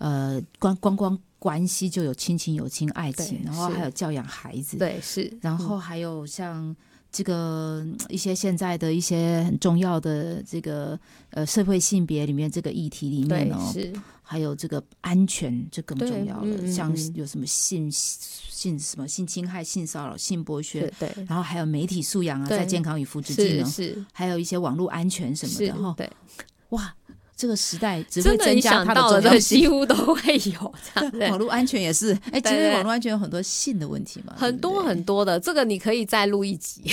光关系就有亲情、友情、爱情，然后还有教养孩子， 对，是， 然后还有像这个一些现在的一些很重要的这个社会性别里面这个议题里面哦，是还有这个安全，这更重要了。像有什么性侵害、性骚扰、性剥削，对，然后还有媒体素养啊，在健康与福祉技能，是还有一些网络安全什么的哈。对，哇。这个时代只会增加它的重要性， 几乎都会有这样。 网络安全也是，其实网络安全有很多性的问题嘛， 很多很多的，这个你可以再录一集。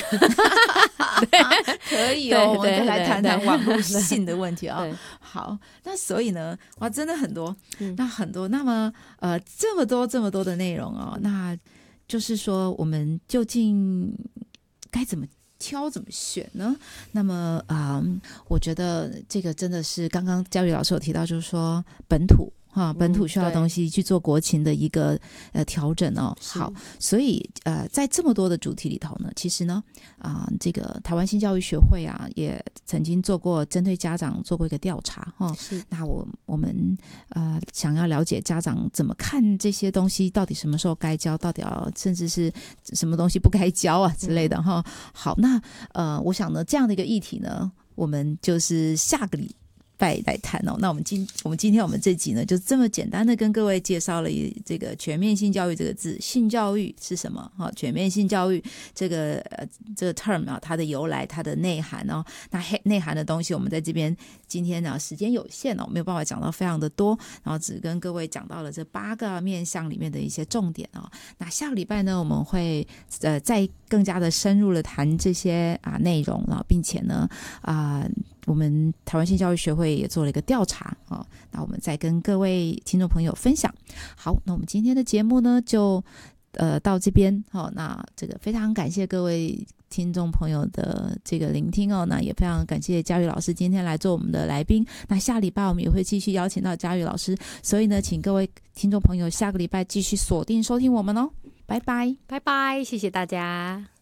可以哦，我们再来谈谈网络性的问题啊。好，那所以呢，哇，真的很多，那很多，那么这么多的内容哦，那就是说，我们究竟该怎么挑怎么选呢？那么我觉得这个真的是刚刚嘉瑜老师有提到，就是说本土本土需要的东西去做国情的一个调整哦。好，所以在这么多的主题里头呢，其实呢这个台湾性教育学会啊，也曾经做过针对家长做过一个调查哦。那我们想要了解家长怎么看这些东西，到底什么时候该教，到底要甚至是什么东西不该教啊之类的哈。好，那我想呢，这样的一个议题呢，我们就是下个礼拜来谈哦。那我们今天我们这集呢，就这么简单的跟各位介绍了这个全面性教育这个字，性教育是什么？全面性教育这个term 啊，它的由来，它的内涵哦。那内涵的东西，我们在这边今天呢时间有限哦，没有办法讲到非常的多，然后只跟各位讲到了这8个面向里面的一些重点哦。那下个礼拜呢，我们会再更加的深入的谈这些内容，然后并且呢我们台湾性教育学会也做了一个调查那我们再跟各位听众朋友分享。好，那我们今天的节目呢就到这边那这个非常感谢各位听众朋友的这个聆听那也非常感谢嘉瑜老师今天来做我们的来宾。那下礼拜我们也会继续邀请到嘉瑜老师，所以呢，请各位听众朋友下个礼拜继续锁定收听我们哦。拜拜， 拜拜，谢谢大家。